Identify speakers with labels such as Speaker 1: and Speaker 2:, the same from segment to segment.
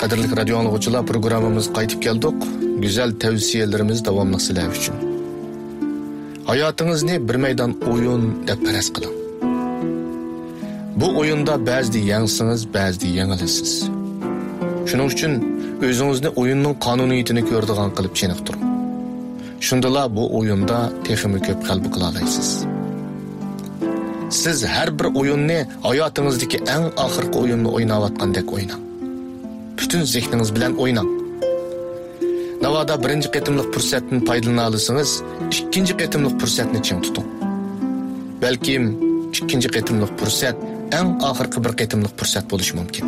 Speaker 1: Qadrli radio anlıqçılar, programımız qaytib keldik. Güzel tavsiyelerimiz davamlı sizlar üçün. Hayatınızı bir meydan oyun deb faraz qiling. Bu oyunda ba'zida yengsiniz, ba'zida yengilasiz. Shuning uchun o'zingizni o'yinning qonuniyatini ko'radigan qilib cheniq turing. Shundala bu o'yinda texmi ko'p qalbi qila olasiz. Siz har bir o'yinni hayotingizdagi eng oxirgi o'yinni o'ynayotgandek o'ynang. Bütün zehningiz bilan o'ynang. Navada birinchi qatimliq fursatdan foydalana olsangiz, ikkinchi qatimliq fursatni ching tuting. Balkim ikkinchi qatimliq fursat eng oxirgi bir qatimliq fursat bo'lishi mumkin.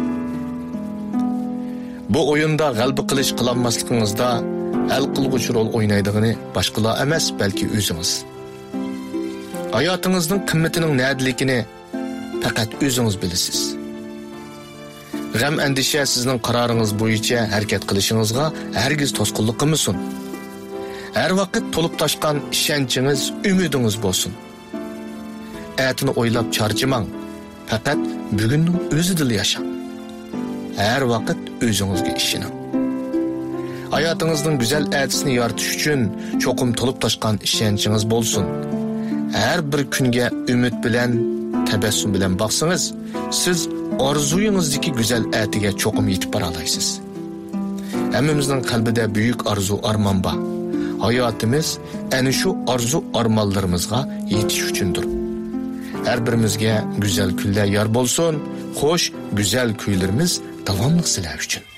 Speaker 1: Bu o'yinda g'alaba qilish qilinmasligingizda hal qilg'uchi rol o'ynaydigini boshqalar emas, balki o'zingiz. Hayotingizning qimmatining nadiligini faqat o'zingiz bilasiz. G'am andisha sizning qaroringiz bo'yicha harakat qilishingizga hargiz to'sqinlik qilmasin. Har vaqt to'lib toshgan ishonchingiz, umidingiz bo'lsin. Atini o'ylab charchamang. Faqat bugunning o'zida yashang. Har vaqt o'zingizga ishoning. Hayotingizning go'zal atisini yaratish uchun cho'qim to'lib toshgan ishonchingiz bo'lsin. Har bir kunga umid bilan, tabassum bilan boqsangiz, siz orzuyingizdagi go'zal atiga cho'qim yetib bora olasiz. Hammamizning qalbida buyuk arzu armon bor. Hayotimiz ana shu arzu armonlarimizga yetish uchundir. Her birimizga güzel kunlar yor bo'lsin. Xo'sh, güzel kuylarimiz davomli sizlar uchun.